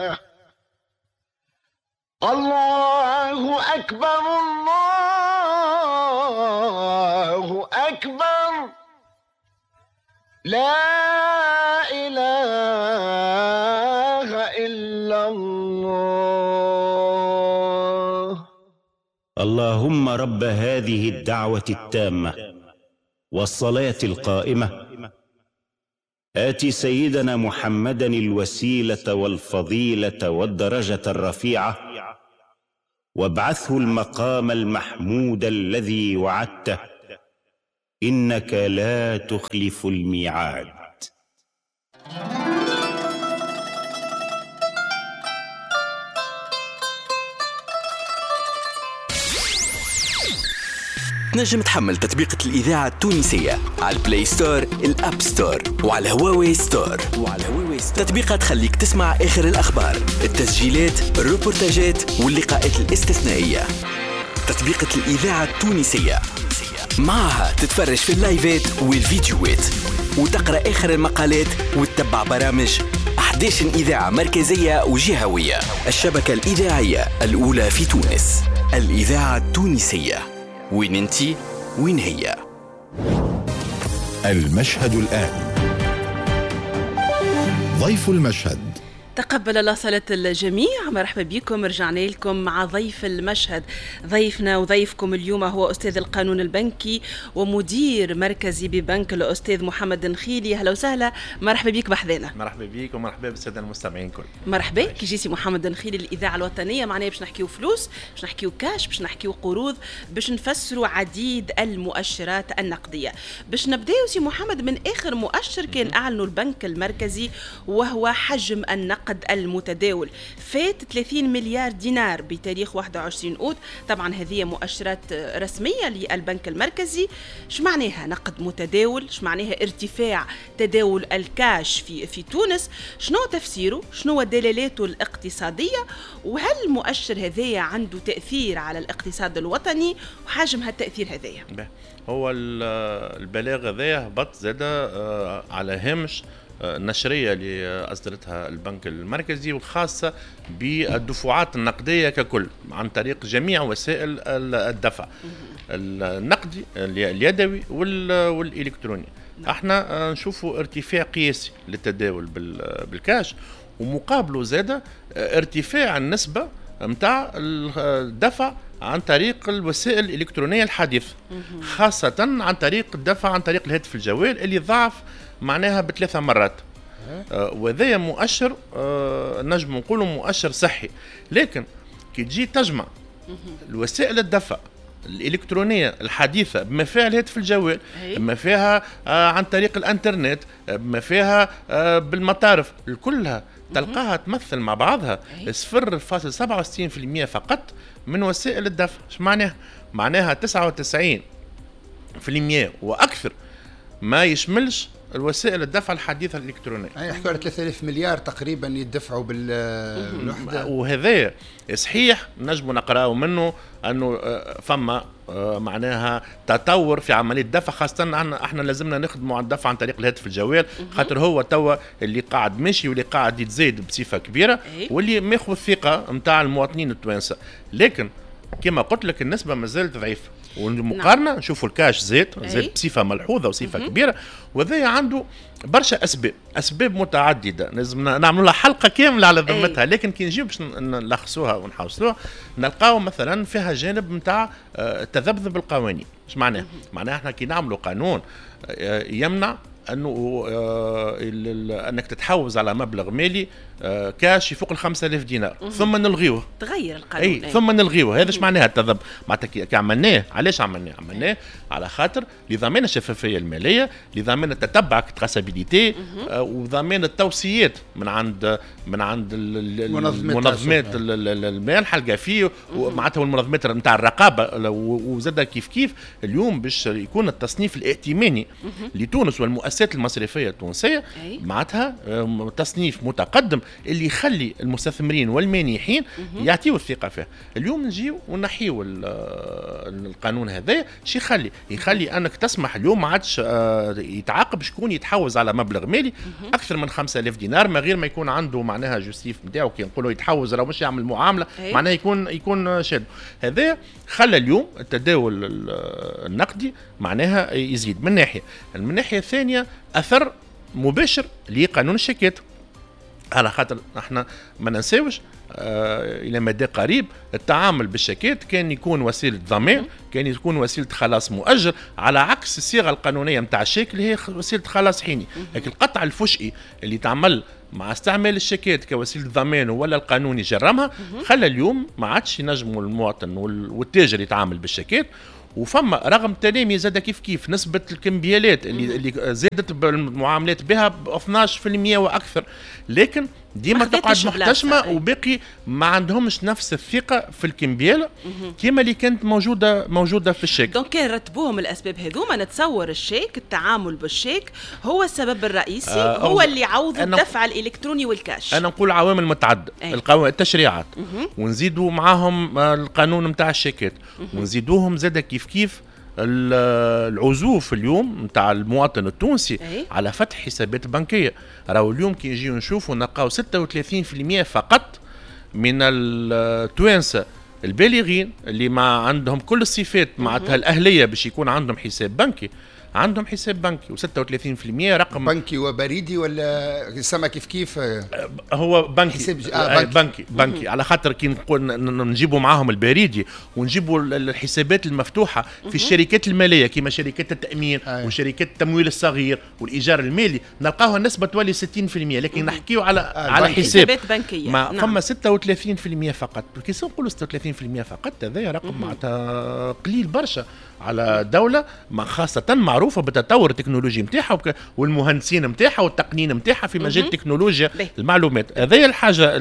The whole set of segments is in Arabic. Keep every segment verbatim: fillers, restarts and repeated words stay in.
الله أكبر الله أكبر لا إله إلا الله. اللهم رب هذه الدعوة التامة والصلاة القائمة آت سيدنا محمدا الوسيلة والفضيلة والدرجة الرفيعة وابعثه المقام المحمود الذي وعدته إنك لا تخلف الميعاد. تنجم تحمل تطبيقة الإذاعة التونسية على البلاي ستور، الأب ستور، وعلى هواوي ستور. وعلى هواوي ستور تطبيقات تخليك تسمع آخر الأخبار، التسجيلات، الروبورتاجات واللقاءات الاستثنائية. تطبيقة الإذاعة التونسية معها تتفرج في اللايفات والفيديوهات وتقرأ آخر المقالات وتتبع برامج أحداث إذاعة مركزية وجهوية. الشبكة الإذاعية الأولى في تونس، الإذاعة التونسية. وين انتي وين هي؟ المشهد الآن. ضيف المشهد. تقبل الله صلاة الجميع. مرحبا بكم، رجعنا لكم مع ضيف المشهد. ضيفنا وضيفكم اليوم هو أستاذ القانون البنكي ومدير مركزي ببنك الأستاذ محمد نخيلي. أهلا وسهلا، مرحبا بك بحذانا. مرحبا بك ومرحبا بالسادة المستمعين كل. مرحبا كي جيسي محمد نخيلي الإذاعة الوطنية. معناها باش نحكيو فلوس، باش نحكيو كاش، باش نحكيو قروض، باش نفسروا عديد المؤشرات النقدية. باش نبداو سي محمد من آخر مؤشر كان أعلنوا البنك المركزي وهو حجم النقد المتداول، فات ثلاثين مليار دينار بتاريخ واحد وعشرين أوت. طبعا هذه مؤشرات رسمية للبنك المركزي. شو معناها نقد متداول؟ شو معناها ارتفاع تداول الكاش في في تونس؟ شنو تفسيره؟ شنو دلالاته الاقتصادية؟ وهل المؤشر هذايا عنده تأثير على الاقتصاد الوطني؟ وحجم هالتأثير هذايا؟ هو البلاغ هذايا هبط زاده على هامش النشرية اللي أصدرتها البنك المركزي والخاصة بالدفعات النقدية ككل عن طريق جميع وسائل الدفع النقدي اليدوي والإلكتروني. احنا نشوفوا ارتفاع قياسي للتداول بالكاش، ومقابله زادة ارتفاع النسبة متاع الدفع عن طريق الوسائل الإلكترونية الحديثة، خاصة عن طريق الدفع عن طريق الهاتف الجوال اللي ضعف معناها بثلاثة مرات. آه وذا مؤشر آه نجم نقوله مؤشر صحي، لكن كي تجي تجمع الوسائل الدفع الإلكترونية الحديثة بما فيها الهاتف الجوال، بما فيها آه عن طريق الانترنت، بما فيها آه بالمطارف، كلها تلقاها تمثل مع بعضها صفر فاصلة سبعة وستين بالمئة فقط من وسائل الدفع. شو معناها؟ معناها تسعة وتسعين بالمئة وأكثر ما يشملش الوسائل الدفع الحديثة الإلكترونية. أي حكاية ثلاثة آلاف مليار تقريبا يدفعوا بالوحدة. وهذا صحيح نجم نقرأه منه أنه فما معناها تطور في عملية الدفع، خاصة احنا لازمنا نخدموا على الدفع عن طريق الهاتف الجوال، خاطر هو توا اللي قاعد ماشي واللي قاعد يتزايد بصفة كبيرة واللي ماخذ الثقة متاع المواطنين التوانسة. لكن كما قلت لك النسبة مازالت ضعيفة، والمقارنة نشوفوا الكاش زاد زاد بصفة ملحوظة وصفة مم. كبيرة، وذا عنده برشا أسباب أسباب متعددة لازم نعمل لها حلقة كاملة على ذمتها. لكن كي نجيب باش نلخصوها ونحوصوها نلقاو مثلا فيها جانب متاع التذبذب القوانين. ايش معناه؟ معناه احنا كي نعملوا قانون يمنع انه آه انك تتحوز على مبلغ مالي آه كاش يفوق الخمسة آلاف دينار مم. ثم نلغيوه، تغير القانون. اي أي. ثم نلغيوه. هذا ايش معناها التذبذب؟ معناتها كي عملناه علاش عملناه؟ عملناه على خاطر لضمان الشفافيه الماليه، لضمان التتبع تراسابيليتي، آه وضمان التوصيات من عند من عند المنظمات المال حلقه فيه ومعناتها المنظمات نتاع الرقابه. وزاد كيف كيف اليوم باش يكون التصنيف الائتماني لتونس والمؤسسات المصرفيه التونسيه معناتها تصنيف متقدم اللي يخلي المستثمرين والمانحين يعطيوا الثقه فيه. اليوم نجيو ونحيو القانون هذا شي يخلي يخلي انك تسمح اليوم ما عادش يتعاقب شكون يتحوز على مبلغ مالي اكثر من خمسة آلاف دينار من غير ما يكون عنده معناها جوستيف نتاعو كي نقولوا يتحوز راه مش يعمل معامله معناها يكون يكون شاد. هذا خلى اليوم التداول النقدي معناها يزيد من ناحيه. من الناحيه الثانيه اثر مباشر لقانون الشيكات، على خاطر احنا ما ننساوش آه الى مدى قريب التعامل بالشيكات كان يكون وسيله ضمان، كان يكون وسيله خلاص مؤجل، على عكس الصيغه القانونيه نتاع الشيك اللي هي وسيله خلاص حيني. لكن القطع الفشئي اللي تعمل مع استعمال الشيكات كوسيله ضمان ولا القانون يجرمها خلى اليوم ما عادش ينجموا المواطن والتاجر يتعامل بالشيكات. وفما رغم تلامي زاد كيف كيف نسبة الكمبيالات اللي, اللي زادت بالمعاملات بها ب اثناش بالمئة واكثر، لكن ديما تقعد محتشمه وباقي ما عندهمش نفس الثقه في الكمبيال كما اللي كانت موجوده موجوده في الشيك. دونك كان رتبوهم الاسباب هذوما، نتصور الشيك التعامل بالشيك هو السبب الرئيسي آه هو اللي يعوض الدفع الالكتروني والكاش. انا نقول عوامل متعدده، التشريعات ونزيدوا معاهم القانون نتاع الشيكات ونزيدوهم زاد كيف كيف العزوف اليوم نتاع المواطن التونسي أي؟ على فتح حسابات بنكيه. راهو اليوم كي نجيو نشوفوا نلقاو ستة وثلاثين بالمئة فقط من التوانسه البالغين اللي ما عندهم كل الصفات معناتها الاهليه باش يكون عندهم حساب بنكي عندهم حساب بنكي. وستة وثلاثين بالمئة رقم بنكي وبريدي ولا يسمى كيف كيف هو بنكي حساب آه بنكي, بنكي, بنكي. على خاطر كي نقول نجيبوا معاهم البريدي ونجيبوا الحسابات المفتوحه في الشركات الماليه كما شركات التامين آه. وشركات التمويل الصغير والايجار المالي نلقاوها النسبه تولي ستين بالمئة، لكن نحكيو على آه على حساب بنكيه ما نعم. فما ستة وثلاثين بالمئة فقط. كي نقولوا ستة وثلاثين بالمئة فقط هذا رقم معناتها قليل برشا على دولة ما خاصة معروفة بالتطور التكنولوجي نتاعها والمهندسين نتاعها والتقنين نتاعها في مجال تكنولوجيا المعلومات. هذه الحاجة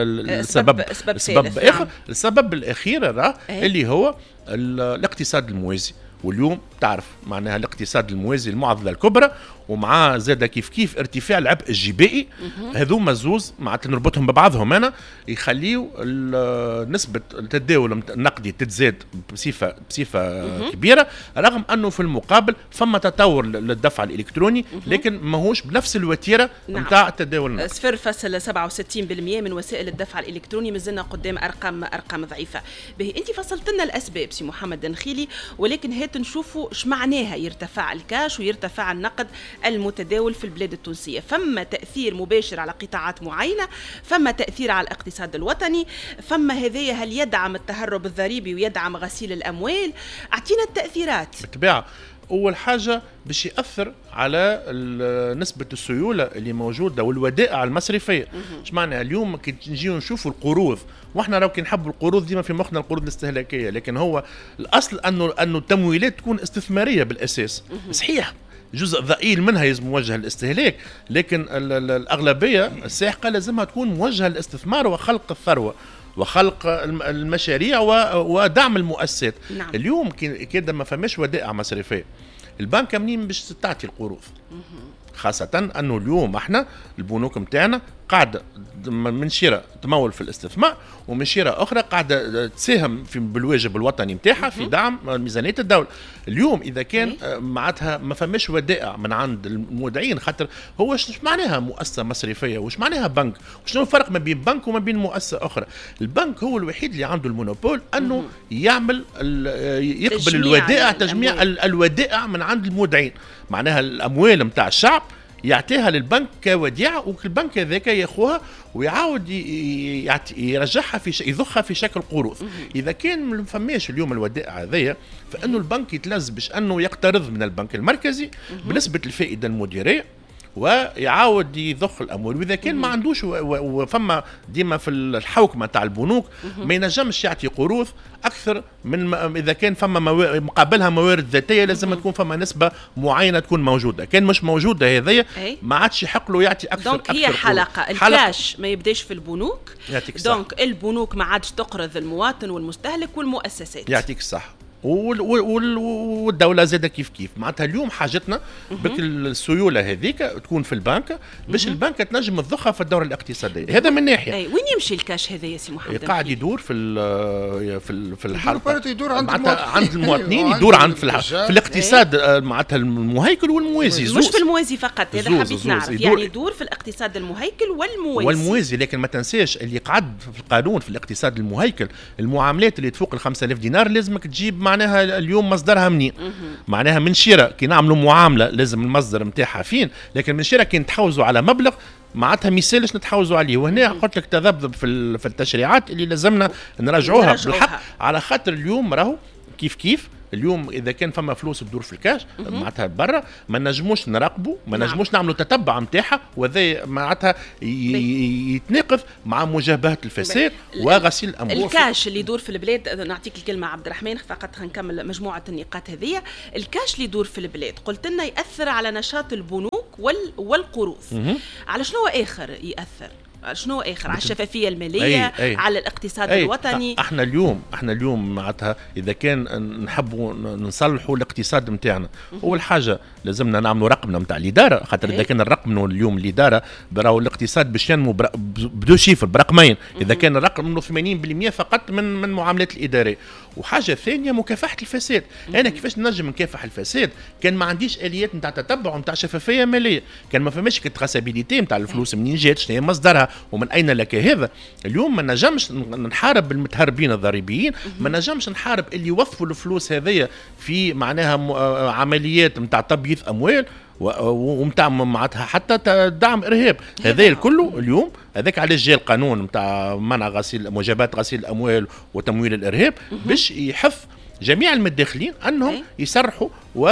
السبب السبب الآخر السبب الأخير راه اللي هو الاقتصاد الموازي. واليوم تعرف معناها الاقتصاد الموازي المعضله الكبرى ومعاه زاد كيف كيف ارتفاع العبء الجبائي. هذوما زوز معناتها نربطهم ببعضهم انا يخليو نسبه التداول النقدي تتزاد بصفه بصفه كبيره، رغم انه في المقابل فما تطور للدفع الالكتروني لكن ماهوش بنفس الوتيره نتاع نعم. التداول النقدي. صفر فاصلة سبعة وستين بالمئة من وسائل الدفع الالكتروني مازلنا قدام ارقام ارقام ضعيفه. به انت فصلت لنا الاسباب سي محمد دنخيلي، ولكن هات نشوفوا ايش معناها يرتفع الكاش ويرتفع النقد المتداول في البلاد التونسية. فما تأثير مباشر على قطاعات معينة، فما تأثير على الاقتصاد الوطني، فما هذايا هل يدعم التهرب الضريبي ويدعم غسيل الأموال؟ أعطينا التأثيرات. بالطبيعة أول حاجة باش يأثر على نسبة السيولة اللي موجودة والودائع المصرفية. ايش معنى اليوم كي نجيو نشوفوا القروض، واحنا راو كي نحبوا القروض ديما في مخنا القروض الاستهلاكية، لكن هو الأصل أنه أنه التمويلات تكون استثمارية بالأساس. صحيح جزء ضئيل منها يلزم موجه للاستهلاك، لكن الأغلبية الساحقة لازمها تكون موجهة للاستثمار وخلق الثروة وخلق المشاريع ودعم المؤسسات. نعم. اليوم كده ما فماش ودائع مصرفية، البنك منين باش تعطي القروض؟ خاصة أنه اليوم احنا البنوك متاعنا قاعدة من شراء تمول في الاستثمار ومن شراء أخرى قاعدة تساهم في بالواجب الوطني متاعها في دعم ميزانية الدولة. اليوم إذا كان معناتها ما فماش ودائع من عند المودعين، خاطر هو ايش معناها مؤسسة مصرفية وايش معناها بنك، وشنو الفرق ما بين بنك وما بين مؤسسة أخرى؟ البنك هو الوحيد اللي عنده المونوبول أنه يعمل يقبل الودائع، تجميع الودائع من عند المودعين، معناها الأموال متاع الشعب يعطيها للبنك كوديعة، والبنك هذاك ياخوها ويعاود يرجعها في ش... يضخها في شكل قروض. اذا كان ما فماش اليوم الودائع هذيا فانه البنك يتلز باش انه يقترض من البنك المركزي بنسبة الفائدة المديرية ويعاود يضخ الاموال. واذا كان ما عندوش وفما ديما في الحوكمه تاع البنوك ما ينجمش يعطي قروض اكثر من اذا كان فما موارد مقابلها موارد ذاتيه، لازم تكون فما نسبه معينه تكون موجوده. كان مش موجوده هذيا ما عادش يحق له يعطي اكثر. دونك هي حلقه الكاش ما يبداش في البنوك، دونك البنوك ما عادش تقرض المواطن والمستهلك والمؤسسات. يعطيك الصح. والدوله زاده كيف كيف. معناتها اليوم حاجتنا بك السيوله هذيك تكون في البنك باش البنك تنجم تضخها في الدوره الاقتصاديه. هذا من ناحيه. أي. وين يمشي الكاش هذا يا سي محمد؟ قاعد يدور في ال في ال في الحلقه يدور عند عند المواطنين، يدور عند في, في الاقتصاد معناتها المهيكل والموازي. مش في الموازي فقط، هذا حبيت نعرف. يدور يعني يدور في الاقتصاد المهيكل والموازي. والموازي، لكن ما تنساش اللي قعد في القانون في الاقتصاد المهيكل المعاملات اللي تفوق ال خمسة آلاف دينار لازمك تجيب معناها اليوم مصدرها منين. معناها من شراء كي نعملوا معامله لازم المصدر نتاعها فين، لكن من شراء كي نتحوزوا على مبلغ معناتها ما يسالش نتحوزوا عليه. وهنا قلت لك تذبذب في في التشريعات اللي لازمنا نراجعوها بالحق، على خاطر اليوم راهو كيف كيف اليوم اذا كان فما فلوس تدور في الكاش معناتها برا ما نجموش نراقبوا، ما نعم. نجموش نعملوا تتبع نتاعها، وهذا معناتها يتناقض مع مجابهه الفساد وغسيل الاموال. الكاش اللي يدور في البلاد، نعطيك الكلمه عبد الرحمن فقط هنكمل مجموعه النقاط هذه. الكاش اللي يدور في البلاد قلت لنا ياثر على نشاط البنوك وال والقروض. على شنو اخر ياثر؟ شنو اخر؟ على الشفافيه الماليه، أي أي. على الاقتصاد أي. الوطني. احنا اليوم احنا اليوم معناتها اذا كان نحبوا نصلحوا الاقتصاد نتاعنا، اول حاجه لازمنا نعملوا رقمنا نتاع الاداره، خاطر اذا كان الرقم اليوم الاداره براو الاقتصاد باش ينمو بدو شيفر برقمين، اذا كان الرقم ثمانين بالمئة فقط من من المعاملات الاداريه. وحاجه ثانيه مكافحه الفساد. انا كيفاش نجم نكافح الفساد؟ كان ما عنديش اليات نتاع تتبع نتاع شفافيه ماليه، كان ما فماش التراسابيليتي نتاع الفلوس منين جات، شنو هي مصدرها ومن اين لك هذا. اليوم ما نجمش نحارب المتهربين الضريبيين، ما نجمش نحارب اللي يوظفوا الفلوس هذيا في معناها عمليات نتاع تبييض اموال ومتاع معناتها حتى دعم ارهاب. هذا الكل اليوم هذاك علاش جاء القانون نتاع منع غسيل مجابات غسيل الاموال وتمويل الارهاب باش يحث جميع المتداخلين انهم يسرحوا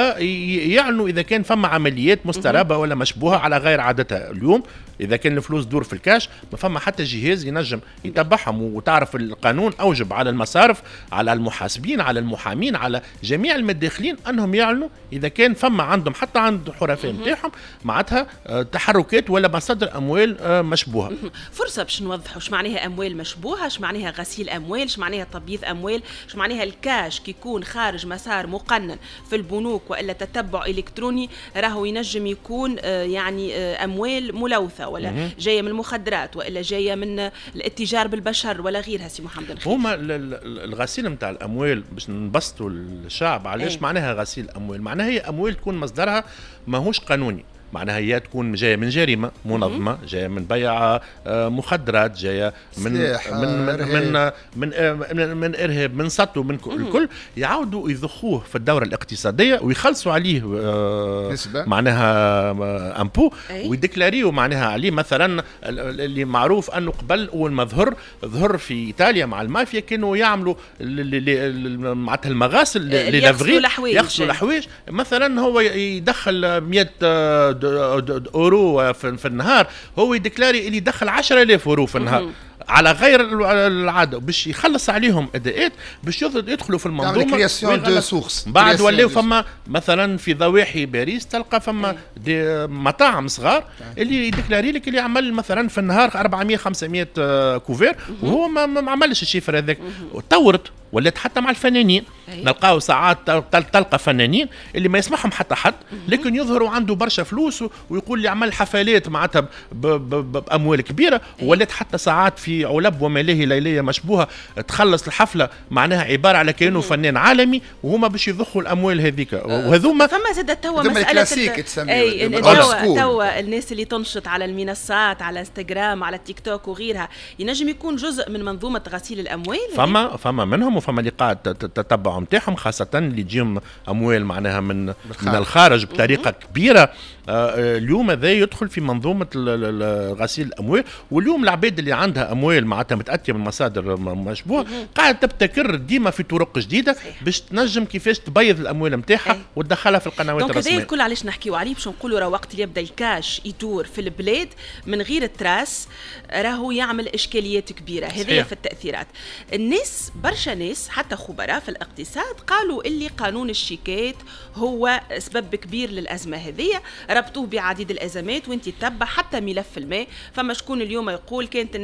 ويعلنوا اذا كان فما عمليات مسترابه ولا مشبوهه على غير عادتها. اليوم اذا كان الفلوس تدور في الكاش ما فما حتى جهاز ينجم يتبعهم. وتعرف القانون اوجب على المصارف، على المحاسبين، على المحامين، على جميع المتداخلين انهم يعلنوا اذا كان فما عندهم حتى عند الحرفاء نتاعهم معناتها تحركات ولا مصادر اموال مشبوهه. فرصه باش نوضحوا اش معناها اموال مشبوهه، اش معناها غسيل اموال، اش معناها تبييض اموال، اش معناها الكاش كي يكون خارج مسار مقنن في البنوك والا تتبع الكتروني راهو ينجم يكون يعني اموال ملوثه ولا جايه من المخدرات والا جايه من الاتجار بالبشر ولا غيرها. سي محمد الخير، هما الغسيل نتاع الاموال باش نبسطوا الشعب علاش. ايه؟ معناها غسيل اموال معناها هي اموال تكون مصدرها ماهوش قانوني، معناها هي تكون جايه من جريمه منظمه، جايه من بيع مخدرات، جايه من من من من, من من ارهاب، من سطو، من الكل يعاودوا يضخوه في الدوره الاقتصاديه ويخلصوا عليه معناها امبو ويديكلاريو معناها عليه. مثلا اللي معروف انه قبل اول ما ظهر ظهر في ايطاليا مع المافيا كانوا يعملوا معناتها المغاسل للافغي يغسلوا الحوايج. مثلا هو يدخل مئة اورو في النهار، هو يديكلاري اللي يدخل عشرة آلاف اورو في النهار على غير العاده باش يخلص عليهم اداءات باش يدخلوا في المنظومه. بعد ولاو فما مثلا في ضواحي باريس تلقى فما دي مطاعم صغار اللي يديكلاري لك اللي يعمل مثلا في النهار أربعمئة خمسمئة كوفير وهو ما عملش الشيفر هذاك. وطورت ولات حتى مع الفنانين نلقاو ساعات تلقى فنانين اللي ما يسمعهم حتى حد لكن يظهروا عنده برشا فلوس ويقول لي عمل حفلات معناتها باموال كبيره. ولات حتى ساعات في علب وملاهي ليليه مشبوهه تخلص الحفله معناها عباره على كانه فنان عالمي وهما باش يضخوا الاموال هذيك. وهذوما فما زاد توا مساله اي توا توا الناس اللي تنشط على المنصات على انستغرام على تيك توك وغيرها ينجم يكون جزء من منظومه غسيل الاموال. فما فما منهم وفما اللي قاعد تتبع نتاعهم خاصه اللي تجيهم اموال معناها من من الخارج بطريقه كبيره. آه اليوم هذا يدخل في منظومه غسيل الاموال. واليوم العباد اللي عندها اموال معناتها متاتيه من مصادر مشبوهه قاعد تبتكر ديما في طرق جديده باش تنجم كيفاش تبيض الاموال نتاعها وتدخلها في القنوات الرسميه. دونك هذا الكل علاش نحكيو عليه باش نقولوا راه وقت اللي يبدا الكاش يدور في البلاد من غير التراس راهو يعمل اشكاليات كبيره. هذه في التاثيرات. الناس برشا ناس حتى خبراء في الاقتصاد قالوا اللي قانون الشيكات هو سبب كبير للازمه هذه، ربطوه بعديد الازمات وانت تتبع حتى ملف الماء. فما شكون اليوم يقول كانت الناس تشري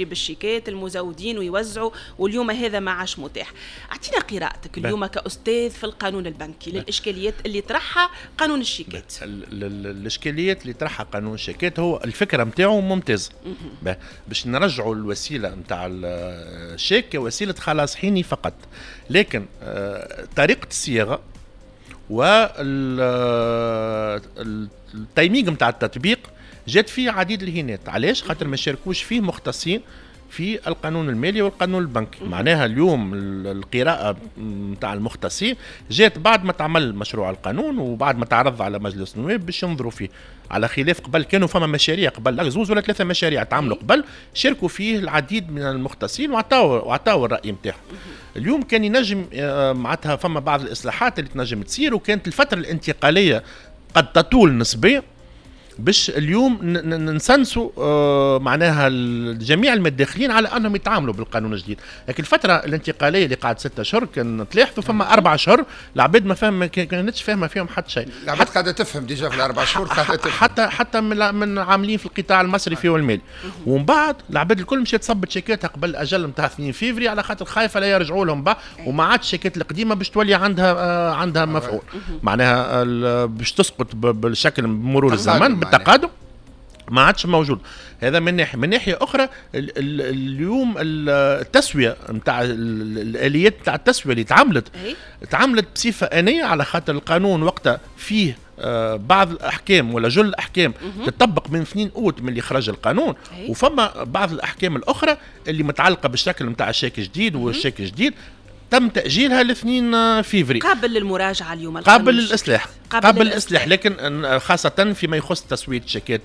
يجري بالشيكات المزودين ويوزعوا، واليوم هذا ما عادش متاح. اعطينا قراءتك اليوم كأستاذ في القانون البنكي للإشكاليات اللي طرحها قانون الشيكات. الإشكاليات اللي طرحها قانون الشيكات هو الفكرة متاعه ممتازة باش نرجعوا الوسيلة متاع الشيك كوسيلة خلاص حيني فقط، لكن طريقة الصياغة والتيميق متاع التطبيق جات فيه عديد الهينات. علاش؟ خاطر ما شاركوش فيه مختصين في القانون المالي والقانون البنكي. معناها اليوم القراءة متاع المختصين جات بعد ما تعمل مشروع القانون وبعد ما تعرض على مجلس النواب باش ينظروا فيه، على خلاف قبل كانوا فما مشاريع قبل زوز ولا ثلاثة مشاريع تعملوا قبل شاركوا فيه العديد من المختصين وعطاوا وعطاوا الرأي نتاعهم. اليوم كان ينجم معناتها فما بعض الإصلاحات اللي تنجم تصير، وكانت الفترة الانتقالية قد تطول نسبيا باش اليوم نسنسوا آه معناها جميع المداخلين على انهم يتعاملوا بالقانون الجديد. لكن الفتره الانتقاليه اللي قعدت ستة اشهر كان تلاحظوا فما اربع اشهر العباد ما فهم كانتش فاهمه فيهم حتى شيء. العباد قاعده تفهم ديجا في الاربع شهور قاعده تفهم حتى حتى من, من عاملين في القطاع المصرفي والمالي. ومن بعد العباد الكل مشات تصبت شيكاتها قبل الاجل نتاع اثنين فيفري على خاطر خايفه لا يرجعوا لهم بقى، وما عادش الشيكات القديمه باش تولي عندها آه عندها مفعول، معناها باش تسقط بالشكل بمرور الزمن بالتقادم ما عادش موجود. هذا من ناحيه. من ناحيه اخرى ال ال اليوم التسويه نتاع الاليات نتاع التسويه اللي تعملت تعملت بصفه انيه على خاطر القانون وقتها فيه آه بعض الاحكام ولا جل الاحكام تطبق من اثنين اوت من اللي خرج القانون، وفما بعض الاحكام الاخرى اللي متعلقه بالشكل نتاع الشيك الجديد والشيك الجديد تم تأجيلها لاثنين فيفري. قابل للمراجعة اليوم، قابل للإصلاح، قابل للإصلاح، لكن خاصة فيما يخص تسوية شيكات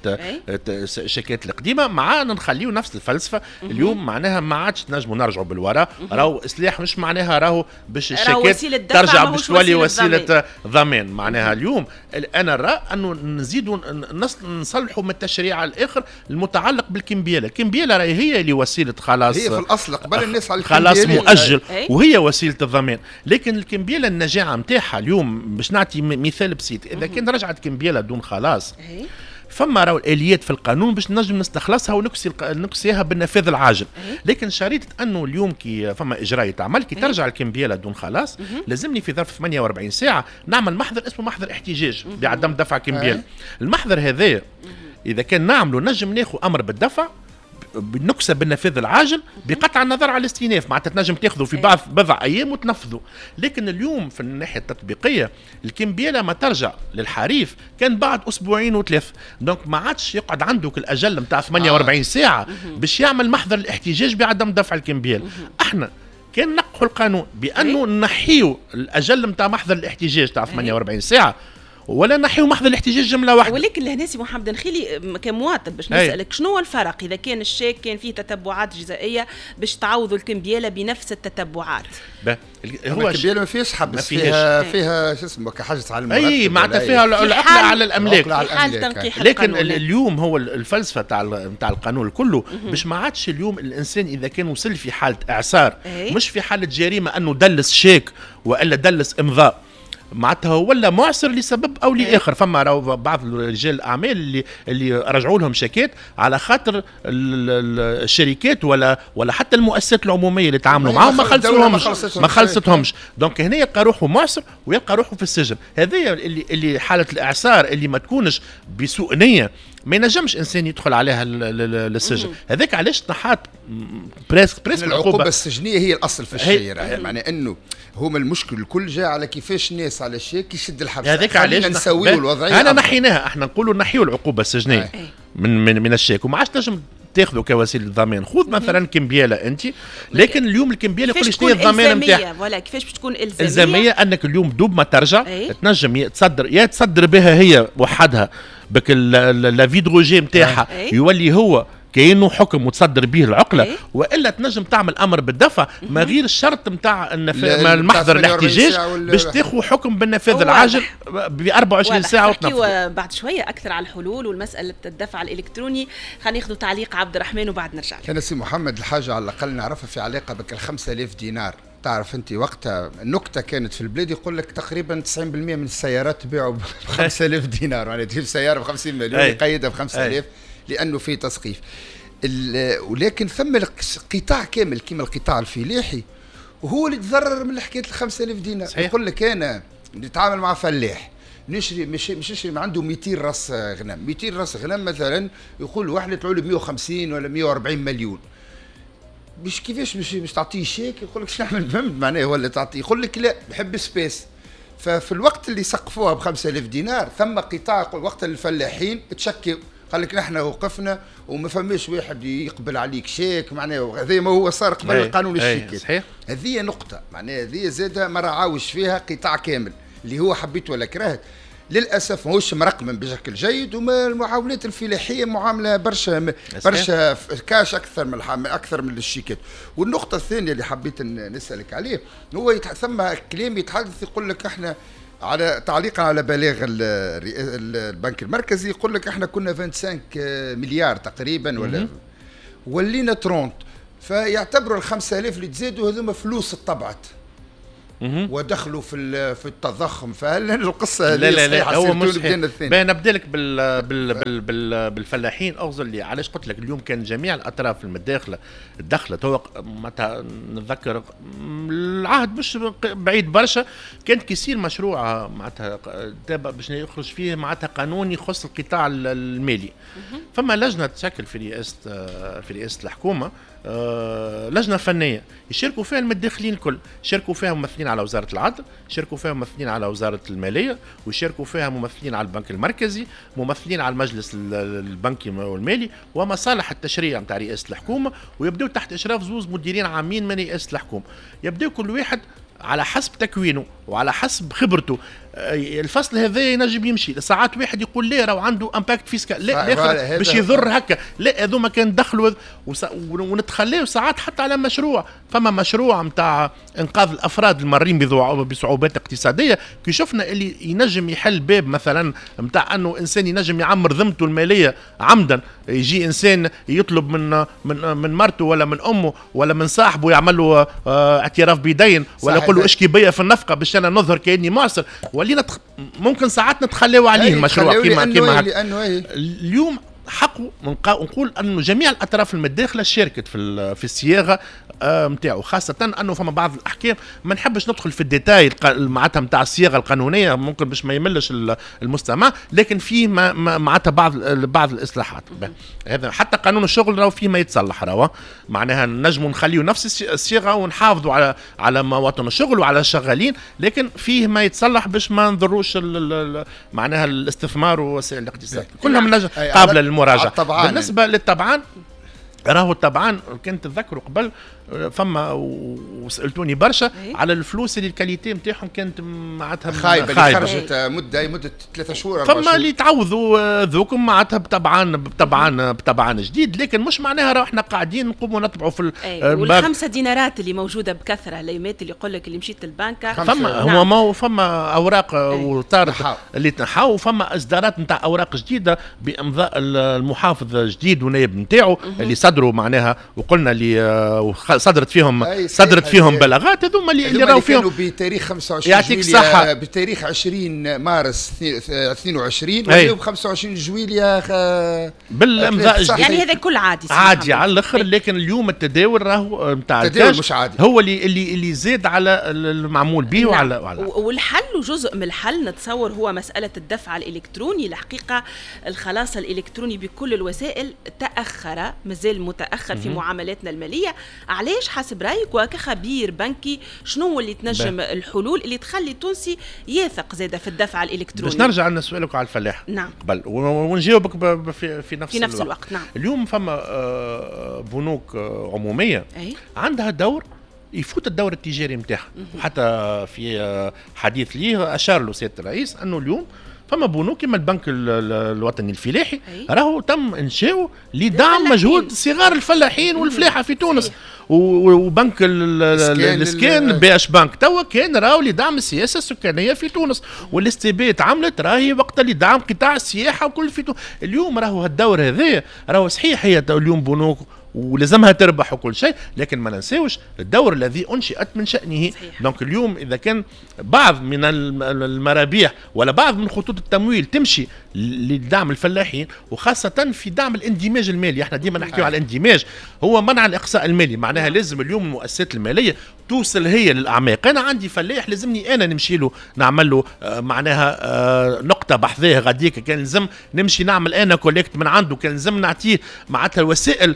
الشيكات القديمة معانا نخليه نفس الفلسفة. اليوم معناها ما عادش نجموا نرجعوا بالوراء، راهو إصلاح مش معناها راهو باش الشيكات ترجع باش تولي وسيلة ضمان. معناها اليوم أنا نرى أنه نزيدوا نصلحوا من التشريع الآخر المتعلق بالكمبيالة. الكمبيالة راهي هي اللي وسيلة خلاص، هي في الأصل قبل الناس على خلاص مؤجل وهي وسيلة الضمان. لكن الكمبيالة النجاعة متاعها اليوم باش نعطي مثال بسيط، إذا كان رجعت كمبيالة دون خلاص فما راهو الآليات في القانون باش نجم نستخلصها ونكسي نكسيها بالنفاذ العاجل. لكن شريطة أنه اليوم كي فما إجراء يتعمل كي ترجع الكمبيالة دون خلاص لازمني في ظرف ثمانية وأربعين ساعة نعمل محضر اسمه محضر احتجاج بعدم دفع كمبيالة. المحضر هذا إذا كان نعمله نجم ناخذ أمر بالدفع بالنكسة بالنفاذ العاجل بقطع النظر على الاستئناف، معناتها تنجم تاخذوا في بعض بضع ايام وتنفذوا. لكن اليوم في الناحيه التطبيقيه الكمبياله ما ترجع للحريف كان بعد اسبوعين وثلاث، دونك ما عادش يقعد عندك الاجل نتاع ثمانية وأربعين ساعه باش يعمل محضر الاحتجاج بعدم دفع الكمبياله. احنا كان نقحوا القانون بانه نحيوا الاجل نتاع محضر الاحتجاج تاع ثمانية وأربعين ساعه ولا نحيو محضر الاحتجاج جمله واحده. ولكن لهنا سي محمد نخيلي كمواطن باش نسالك شنو هو الفرق اذا كان الشيك كان فيه تتبعات جزائيه باش تعوضوا الكمبياله بنفس التتبعات؟ هو الكمبياله ما فيهاش حبس، فيها فيها شو اسمه كحاجه على المرتب، اي معناتها فيها العقله على الاملاك. في حال تنقيح لكن اليوم هو الفلسفه تاع نتاع القانون كله باش ما عادش اليوم الانسان اذا كان وصل في حاله اعسار مش في حاله جريمه انه دلس شيك والا دلس امضاء معناتها ولا معسر لسبب او لاخر. فما راهو بعض رجال الاعمال اللي اللي رجعوا لهم شيكات على خاطر الشركات ولا ولا حتى المؤسسات العموميه اللي تعاملوا معاهم ما خلصوهمش ما خلصتهمش دونك هنا يلقى روحه معسر ويلقى روحه في السجن. هذه اللي اللي حاله الاعسار اللي ما تكونش بسوء نيه ما ينجمش انسان يدخل عليها للسجن. هذاك علاش نحات بريسك بريسك العقوبه السجنيه هي الاصل في الشيء، يعني انه هما المشكل الكل جاء على كيفاش الناس على الشيك يشد الحبس. هذاك علاش نسويوا الوضعيه انا نحيناها، احنا نقولوا نحيوا العقوبه السجنيه من من من الشيك وما عادش تنجم تاخذوا كوسيله ضمان. خذ مثلا كمبياله انت، لكن اليوم الكمبياله يقول شنو هي الضمان نتاعها ولا كيفاش باش تكون الزاميه؟ الزاميه انك اليوم دوب ما ترجع ايه؟ تنجم تصدر يا تصدر بها هي وحدها بك لا فيدروجي نتاعها ايه؟ يولي هو كأنه حكم وتصدر به العقله ايه؟ والا تنجم تعمل امر بالدفع ما غير الشرط نتاع المحضر الاحتجاج باش تاخذ حكم بالنفاذ العاجل ب أربعة وعشرين ساعه وتنفذ. بعد شويه اكثر على الحلول والمساله الدفع الالكتروني. خلينا ناخذ تعليق عبد الرحمن وبعد نرجع. كان سي محمد الحاجه على الاقل نعرفها في علاقه بك الخمسة آلاف دينار. تعرف انت وقتها النكته كانت في البلاد يقول لك تقريبا تسعين بالمئة من السيارات تبيعوا ب خمسة آلاف دينار، يعني تجيب سياره ب خمسين مليون يقيدها ب خمسة آلاف لانه في تسقيف. ولكن ثم قطاع كامل كما القطاع الفلاحي وهو اللي تضرر من حكايه ال خمسة آلاف دينار. صحيح. يقول لك انا نتعامل مع فلاح نشري مش مش نشري عنده مئتين راس غنم، مئتين راس غنم مثلا يقول واحد طلعوا له مئة وخمسين ولا مئة وأربعين مليون، مش كيفاش مش مش تعطيه شيك يقول لك شنو نعمل فهمت معناه ولا تعطيه يقول لك لا بحب سبيس. ففي الوقت اللي سقفوها ب خمسة آلاف دينار ثم قطاع وقت الفلاحين تشكوا قال لك نحن وقفنا وما فماش واحد يقبل عليك شيك معناه هذا ما هو صار قبل القانون الشيكات. هذه نقطة معناها هذه زادة ما راعاوش فيها قطاع كامل اللي هو حبيت ولا كرهت للاسف ماهوش مرقم بشكل جيد. وما المعاملات الفلاحيه معامله برشا برشا كاش اكثر من اكثر من الشيكات. والنقطه الثانيه اللي حبيت نسالك عليه هو ثم كلام يتحدث يقول لك احنا على تعليقا على بلاغ البنك المركزي يقول لك احنا كنا خمسة وعشرين مليار تقريبا ولا ولينا ثلاثين، فيعتبروا ال خمسة آلاف اللي تزادوا هذوما فلوس طبعت ودخلوا في في التضخم. فهل القصه لا لا لا هو مش بين نبدا لك بال بال بال بال بالفلاحين اغزر اللي علاش قلت لك اليوم كان جميع الاطراف المتداخله دخلت. هو متى نتذكر العهد مش بعيد برشا كانت كيصير مشروع معناتها باش يخرج فيه معناتها قانون يخص القطاع المالي. فما لجنه تشكل في رئاسه في رئاسه الحكومه آه لجنه فنيه يشاركوا فيها المتداخلين الكل، يشاركوا فيها ممثلين على وزاره العدل، يشاركوا فيها ممثلين على وزاره الماليه، ويشاركوا فيها ممثلين على البنك المركزي، ممثلين على المجلس البنكي والمالي ومصالح التشريع نتاع رئاسه الحكومه، ويبداو تحت اشراف زوز مديرين عامين من رئاسه الحكومه. يبداو كل واحد على حسب تكوينه وعلى حسب خبرته. الفصل هذا ينجم يمشي ساعات واحد يقول لا راهو عنده امباكت فيسكال لا الاخر باش يضر هكا لا هذوما كان دخلوا ونتخليو ساعات حتى على مشروع. فما مشروع نتاع انقاذ الافراد المارين بصعوبات اقتصاديه كي شفنا اللي ينجم يحل باب مثلا نتاع انه انسان ينجم يعمر ذمته الماليه عمدا، يجي انسان يطلب من من من مرته ولا من امه ولا من صاحبه يعمل له اه اعتراف بيدين ولا يقول له اشكي بيا في النفقه باش انا نظهر كاني معسر ولينا تخ... ممكن ساعات نتخليو عليه المشروع كيما كيما اليوم حقه نقول انه جميع الاطراف المتداخله شاركت في في الصياغه نتاعو آه خاصه انه فما بعض الاحكام ما نحبش ندخل في الديتاي معناتها نتاع الصياغه القانونيه ممكن باش ما يملش المستمع، لكن فيه معناتها بعض بعض الاصلاحات. هذا حتى قانون الشغل راهو فيه ما يتصلح راهو معناها نجموا نخليو نفس الصياغه ونحافظوا على على مواطن الشغل وعلى الشغالين، لكن فيه ما يتصلح باش ما نضروش معناها الاستثمار ووسائل الاقتصاد كلها من قابله للمراجعه. بالنسبه للطبعان راهو الطبعان كنت تذكروا قبل فما وسالتوني برشا على الفلوس اللي الكاليتي نتاعهم كانت معناتها خايبه اللي خرجت مده مده ثلاثة شهور فما اللي تعوضوا ذوكم معناتها بطبعان بطبعان بطبعان جديد، لكن مش معناها راه احنا قاعدين نقوموا نطبعوا في والخمسه دينارات اللي موجوده بكثره الايمات اللي يقول لك اللي مشيت للبنك فما هو ما هو فما اوراق وطارت اللي تنحاو فما اصدارات نتاع اوراق جديده بامضاء المحافظ الجديد ونائب نتاعو اللي صدروا معناها وقلنا اللي صدرت فيهم صدرت فيهم بلاغات هذوما اللي, اللي راهو فيهم بتاريخ خمسة وعشرين جويليا بتاريخ عشرين مارس اثنين وعشرين ويوم خمسة وعشرين جويليا بالامضاء يعني هذا كل عادي عادي على الاخر، لكن اليوم التداول راهو نتاع التداول مش عادي هو اللي اللي اللي زاد على المعمول به وعلى وعلى والحل وجزء من الحل نتصور هو مساله الدفع الالكتروني. الحقيقه الخلاص الالكتروني بكل الوسائل تاخر مازال متاخر في معاملاتنا الماليه. علاش حسب رايك وكخبير بنكي شنو اللي تنجم بي. الحلول اللي تخلي التونسي يثق زاده في الدفع الالكتروني؟ باش نرجع لسؤالك على الفلاح نعم قبل ونجاوبك في, في نفس في نفس الوقت, الوقت. نعم. اليوم فما بنوك عموميه أي؟ عندها دور يفوت الدور التجاري نتاعها، وحتى في حديث ليه اشار له سياده الرئيس انه اليوم فما بنوك كما البنك الوطني الفلاحي راهو تم انشاؤه لدعم مجهود صغار الفلاحين والفلاحه في تونس، وبنك الاسكان بي اش بنك توا كان راهو لدعم السياسه السكانيه في تونس، والاستبات عملت راهي وقت لدعم قطاع السياحه وكل في تونس. اليوم راهو هالدور هذا راهو صحيح هي اليوم بنوك ولازمها تربح وكل شيء، لكن ما ننساوش الدور الذي انشئت من شانه. دونك اليوم اذا كان بعض من المرابيح ولا بعض من خطوط التمويل تمشي لدعم الفلاحين، وخاصه في دعم الاندماج المالي، احنا ديما نحكيو على الاندماج، هو منع الاقصاء المالي، معناها لازم اليوم المؤسسات الماليه توصل هي للاعماق. انا عندي فلاح لازمني انا نمشي له نعمل له آه معناها آه نقطه بحثيه غاديك، كان لازم نمشي نعمل انا كوليكت من عنده، كان لازم نعطيه معناتها الوسائل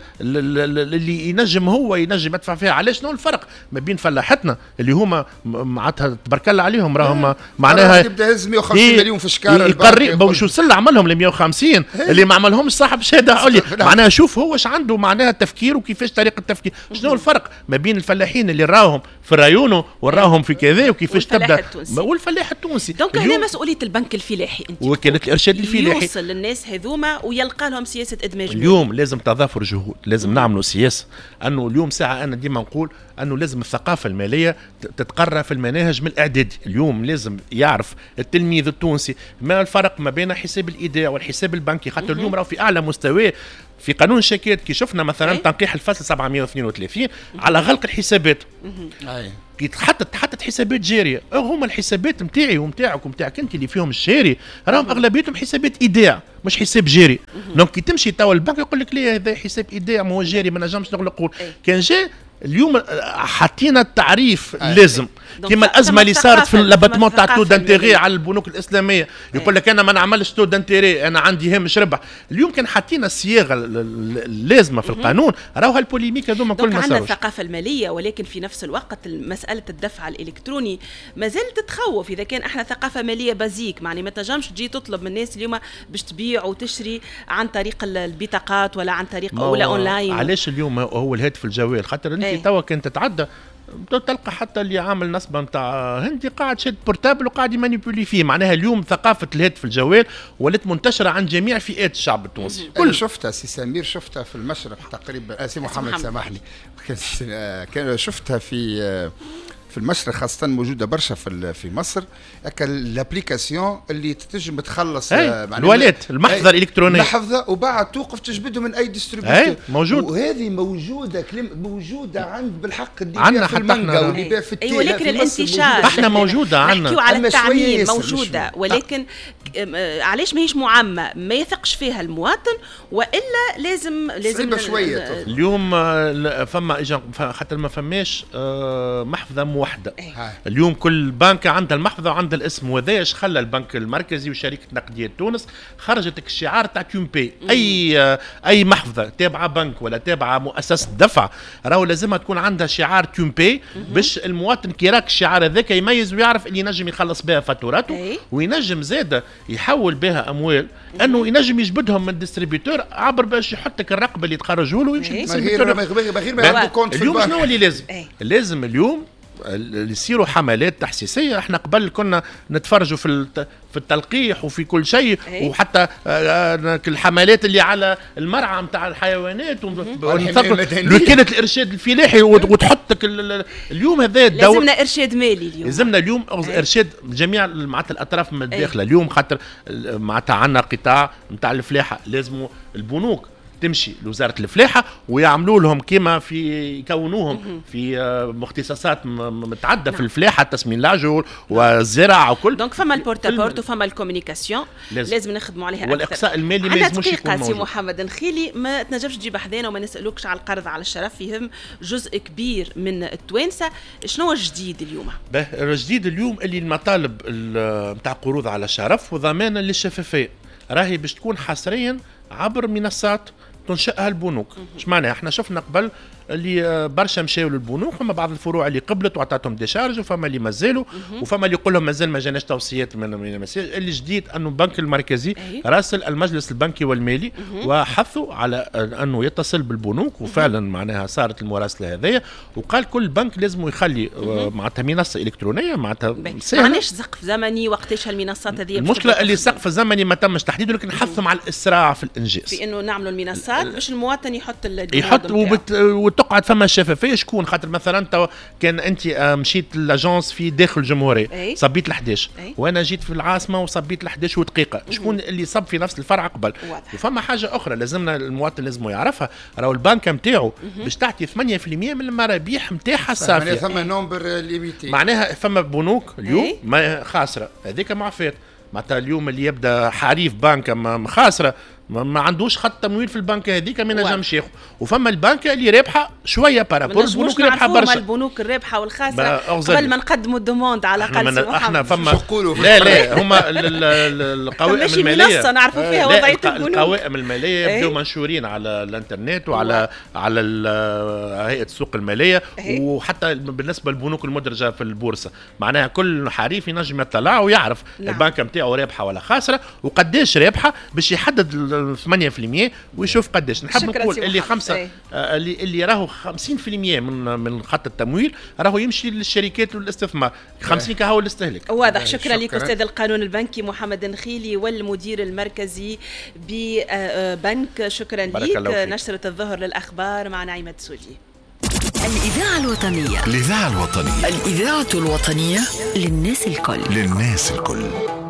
اللي ينجم هو ينجم يدفع فيها. علاش شنو الفرق ما بين فلاحتنا اللي هما معناتها تبارك الله عليهم راهم معناها يبدا يهز مية وخمسين مليون في شكاره يقري باش يوصل عملهم ل مية وخمسين اللي ما عملهمش صاحب شهاده عليا، معناها شوف هو ايش عنده معناها تفكير وكيفاش طريقه التفكير. شنو الفرق ما بين الفلاحين اللي راهم في رايونه وراهم في كذا وكيفاش تبدا والفلاح التونسي؟ دونك هنا مسؤوليه البنك الفلاحي انت وكاله الارشاد الفلاحي يوصل للناس هذوما ويلقى لهم سياسه ادماج. اليوم لازم تضافر جهود، لازم مم. نعملوا سياسه انه اليوم ساعه انا ديما نقول انه لازم الثقافه الماليه تتقرى في المناهج من الاعدادي. اليوم لازم يعرف التلميذ التونسي ما الفرق ما بين حساب الايداع والحساب البنكي، خاطر اليوم راهو في اعلى مستوى في قانون الشيكات كي شفنا مثلا أي. تنقيح الفصل سبعمائة واثنين وثلاثين على غلق الحسابات. اي كي تحطت تحطت حسابات جاريه، هما الحسابات نتاعي ونتاعك ونتاعك انت اللي فيهم الجاري راهم اغلبيتهم حسابات ايداع مش حساب جاري. دونك كي تمشي توا البنك يقول لك لا هذا حساب ايداع ما هو جاري ما نجمش نغلقه. كان جاء اليوم حطينا التعريف آه. لازم كما الازمه اللي صارت في اللاباتمون تاع تو دانتيغي على البنوك الاسلاميه يقول لك انا ما نعملش تو دانتيغي انا عندي هامش ربح. اليوم كان حطينا الصياغه اللازمه في القانون راهو هالبوليميك هذوما كل ما عندنا الثقافه الماليه، ولكن في نفس الوقت مساله الدفع الالكتروني ما زالت تخوف. اذا كان احنا ثقافه ماليه بازيك معني ما تنجمش تجي تطلب من الناس اليوم باش تبيع وتشري عن طريق البطاقات ولا عن طريق ولا اونلاين. علاش اليوم هو الهاتف الجوال؟ خاطر انت توا كنت تتعدى تلقى حتى اللي عامل نصبه نتاع هندي قاعد شاد بورتابل وقاعد يمانيبولي فيه. معناها اليوم ثقافه الهاتف الجوال ولات منتشره عند جميع فئات الشعب التونسي. كل شفتها سي سمير، شفتها في المشرق تقريبا. سي محمد سامحني، كان شفتها في في المشرق خاصة موجودة برشا في في مصر. هكا الابليكاسيون اللي تنجم تخلص الوالات المحفظة الإلكترونية محفظة وبعد توقف تجبده من أي ديستريبيوتور موجود. وهذه موجودة كلمة موجودة عند بالحق اللي يبيع في المانجا واللي يبيع في التي. ولكن الانتشار احنا موجودة عندنا. نحكيو على التعميم موجودة، ولكن علاش ماهيش معمة ما يثقش فيها المواطن والا لازم لازم شوية. اليوم فما خاطر ما فماش محفظة موحدة. اليوم كل بنك عندها المحفظة وعندها الاسم، وهذا اش خلى البنك المركزي وشركة نقدية تونس خرجت الشعار تاع كيومبي. اي اي محفظة تابعة بنك ولا تابعة مؤسسة دفع راهو لازمها تكون عندها شعار كيومبي باش المواطن كي يراك الشعار هذاك يميز ويعرف اللي ينجم يخلص بها فاتوراته وينجم زاده يحول بها اموال انه ينجم يجبدهم من الديستريبيوتور عبر باش يحطك الرقبه اللي تخرجه له ويمشي للديستريبيوتور. غير ما عنده كونت في اليوم شنو اللي لازم؟ لازم اليوم يصيروا حملات تحسيسيه. احنا قبل كنا نتفرجوا في في التلقيح وفي كل شيء وحتى الحملات اللي على المرعى نتاع الحيوانات وكاله الارشاد الفلاحي وتحطك اليوم هذا الدور. لازمنا ارشاد مالي اليوم، لازمنا اليوم ارشاد جميع معناتها الاطراف من الداخله. اليوم خاطر معناتها عندنا قطاع نتاع الفلاحه لازم البنوك تمشي لوزاره الفلاحه ويعملوا لهم كما في يكونوهم في مختصات متعدده في الفلاحه، تسمين العجول والزراعه وكل. دونك فما البورتابورت وفما الكوميونيكاسيون لازم, لازم نخدموا عليها اكثر. والاقصاء المالي ما لازمش يكون موجود. سي محمد نخيلي ما تنجمش تجيب حذانا وما نسالوكش على القرض على الشرف، يهم جزء كبير من التوانسه. شنو الجديد اليوم؟ الجديد اليوم اللي المطالب نتاع قروض على الشرف وضمانا للشفافيه راهي باش تكون حصريا عبر منصات تنشئها البنوك. اش معناها؟ احنا شفنا قبل اللي برشا مشاو للبنوك، فما بعض الفروع اللي قبلت وعطاتهم ديشارج وفما اللي مازالوا وفما اللي يقول لهم مازال ما جاناش توصيات من المساج. اللي جديد انه البنك المركزي راسل المجلس البنكي والمالي وحثوا على انه يتصل بالبنوك، وفعلا معناها صارت المراسله هذيا، وقال كل بنك لازم يخلي معناتها منصه الكترونيه معناتها سهله. معناش سقف زمني وقتاش هالمنصات هذه؟ المشكله اللي سقف زمني ما تمش تحديده، لكن حثهم على الاسراع في الانجاز في انه نعملوا المنصات باش المواطن يحط يحط وبت وتقعد فما شفافيه شكون خاطر مثلا تو كان انت مشيت لاجونس في داخل الجمهوريه صبيت ل احداش وانا جيت في العاصمه وصبيت ل احداش ودقيقه شكون اللي صب في نفس الفرع قبل واضح. وفما حاجه اخرى لازمنا المواطن لازم يعرفها راهو البنكه نتاعو باش تعطي ثمانية بالمئة من المرابيح نتاعها الصافيه معناها ثم نومبر ليميتي معناها فما بنوك اليوم ما خاسره هذيك معفات معناتها اليوم اللي يبدا حريف بنكه خاسره ما عندوش خط تمويل في البنكه هذيك ما ينجمش ياخذ وفما البنكه اللي رابحه شويه بارابور البنوك رابحه برشا البنوك الرابحه والخاسره قبل ما نقدموا الدوموند على الاقل احنا فما لا لا هما القوائم الماليه نعرفوا فيها وضعيه البنوك القوائم الماليه يبداو منشورين على الانترنت وعلى على هيئه السوق الماليه وحتى بالنسبه للبنوك المدرجه في البورصه معناها كل حريف ينجم يطلع ويعرف البنكه نتاعو رابحه ولا خاسره وقداش رابحه باش يحدد ثمانية بالمئة ويشوف قداش نحب نقول اللي خمسة ايه. آه اللي اللي راهو خمسين بالمئة من من خط التمويل راهو يمشي للشركات والاستثمار خمسين كهو الاستهلاك واضح. شكرا, شكرا لك استاذ القانون البنكي محمد نخيلي والمدير المركزي ببنك شكرا لك. نشرة الظهر للأخبار مع نعيمة دسوقي. الإذاعة الوطنية الإذاعة الوطنية الإذاعة الوطنية للناس الكل للناس الكل.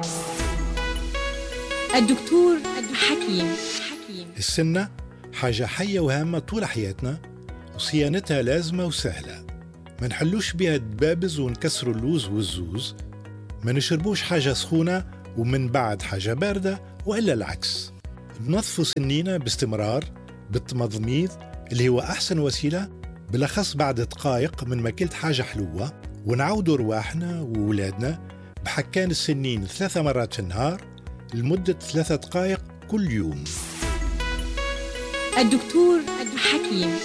الدكتور حكيم. السنة حاجة حية وهامة طول حياتنا وصيانتها لازمة وسهلة. ما نحلوش بها الدبابز ونكسروا اللوز والزوز، ما نشربوش حاجة سخونة ومن بعد حاجة باردة وإلا العكس. ننظفوا سنينا باستمرار بالتمضميض اللي هو أحسن وسيلة بالأخص بعد دقائق من ما كلت حاجة حلوة، ونعودوا رواحنا وولادنا بحكان السنين ثلاثة مرات في النهار لمدة ثلاثة دقائق كل يوم. الدكتور حكيم.